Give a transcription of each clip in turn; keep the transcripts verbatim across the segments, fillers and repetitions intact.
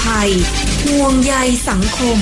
ภัยห่วงใยสังคม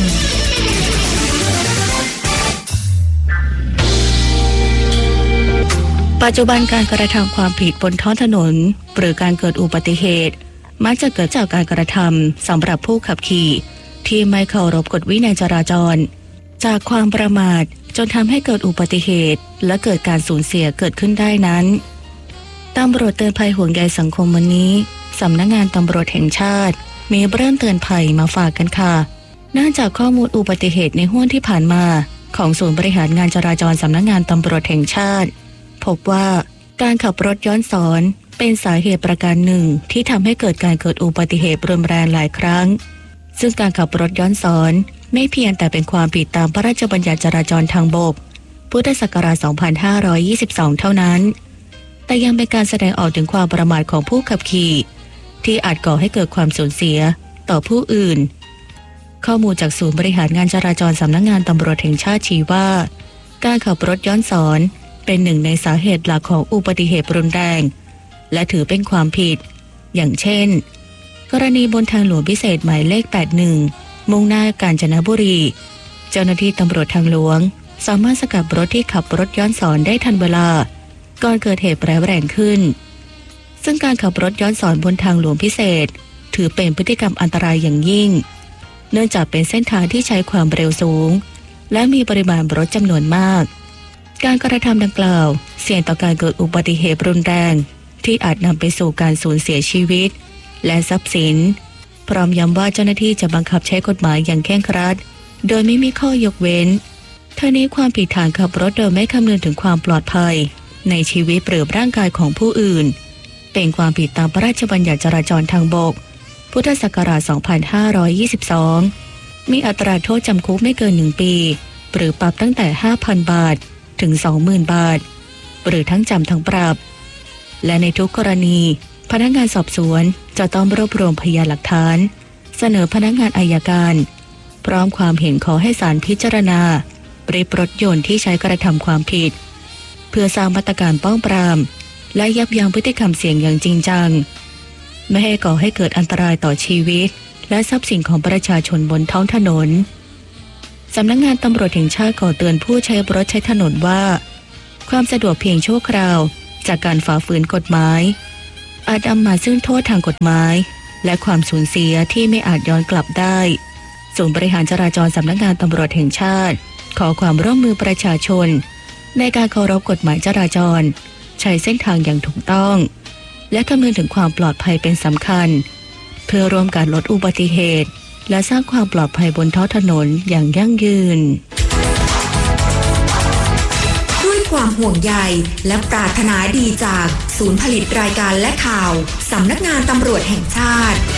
ปัจจุบันการกระทำความผิดบนท้องถนนหรือการเกิดอุบัติเหตุมักจะเกิดจากการกระทำสำหรับผู้ขับขี่ที่ไม่เคารพกฎวินัยจราจรจากความประมาทจนทำให้เกิดอุบัติเหตุและเกิดการสูญเสียเกิดขึ้นได้นั้นตำรวจเตือนภัยห่วงใยสังคมวันนี้สำนักงานตำรวจแห่งชาติมีเรื่องเตือนภัยมาฝากกันค่ะเนื่องจากข้อมูลอุบัติเหตุในห้วงที่ผ่านมาของศูนย์บริหารงานจราจรสำนักงานตำรวจแห่งชาติพบว่าการขับรถย้อนสอนเป็นสาเหตุประการหนึ่งที่ทำให้เกิดการเกิดอุบัติเหตุรุนแรงหลายครั้งซึ่งการขับรถย้อนสอนไม่เพียงแต่เป็นความผิดตามพระราชบัญญัติจราจรทางบกพุทธศักราช สองพันห้าร้อยยี่สิบสอง เท่านั้นแต่ยังเป็นการแสดงออกถึงความประมาทของผู้ขับขี่ที่อาจก่อให้เกิดความสูญเสียต่อผู้อื่นข้อมูลจากศูนย์บริหารงานจราจรสำนักงานตำรวจแห่งชาติชี้ว่าการขับรถย้อนสอนเป็นหนึ่งในสาเหตุหลักของอุบัติเหตุรุนแรงและถือเป็นความผิดอย่างเช่นกรณีบนทางหลวงพิเศษหมายเลขแปดสิบเอ็ดมุ่งหน้ากาญจนบุรีเจ้าหน้าที่ตำรวจทางหลวงสามารถสกัดรถที่ขับรถย้อนสอนได้ทันเวลาก่อนเกิดเหตุร้ายแรงขึ้นซึ่งการขับรถย้อนสอนบนทางหลวงพิเศษถือเป็นพฤติกรรมอันตรายอย่างยิ่งเนื่องจากเป็นเส้นทางที่ใช้ความเร็วสูงและมีปริมาณรถจำนวนมากการกระทำดังกล่าวเสี่ยงต่อการเกิดอุบัติเหตุรุนแรงที่อาจนำไปสู่การสูญเสียชีวิตและทรัพย์สินพร้อมย้ำว่าเจ้าหน้าที่จะบังคับใช้กฎหมายอย่างเคร่งครัดโดยไม่มีข้อยกเว้นทั้งนี้ความผิดฐานขับรถโดยไม่คำนึงถึงความปลอดภัยในชีวิตหรือร่างกายของผู้อื่นเป็นความผิดตามพระราชบัญญัติจราจรทางบกพุทธศักราช สองพันห้าร้อยยี่สิบสอง มีอัตราโทษจำคุกไม่เกินหนึ่งปีหรือปรับตั้งแต่ ห้าพัน บาทถึง สองหมื่น บาทหรือทั้งจำทั้งปรับและในทุกกรณีพนักงานสอบสวนจะต้องรวบรวมพยานหลักฐานเสนอพนักงานอัยการพร้อมความเห็นขอให้ศาลพิจารณาริบรถยนต์ที่ใช้กระทำความผิดเพื่อสร้างมาตรการป้องปรามและยับยั้งพฤติกรรมเสี่ยงอย่างจริงจังไม่ให้ก่อให้เกิดอันตรายต่อชีวิตและทรัพย์สินของประชาชนบนท้องถนนสำนักงานตำรวจแห่งชาติขอเตือนผู้ใช้รถใช้ถนนว่าความสะดวกเพียงชั่วคราวจากการฝ่าฝืนกฎหมายอาจนำมาซึ่งโทษทางกฎหมายและความสูญเสียที่ไม่อาจย้อนกลับได้ศูนย์บริหารจราจรสำนักงานตำรวจแห่งชาติขอความร่วมมือประชาชนในการเคารพกฎหมายจราจรใช้เส้นทางอย่างถูกต้องและคำนึงถึงความปลอดภัยเป็นสำคัญเพื่อร่วมกันลดอุบัติเหตุและสร้างความปลอดภัยบนท้องถนนอย่างยั่งยืนด้วยความห่วงใยและปรารถนาดีจากศูนย์ผลิตรายการและข่าวสำนักงานตำรวจแห่งชาติ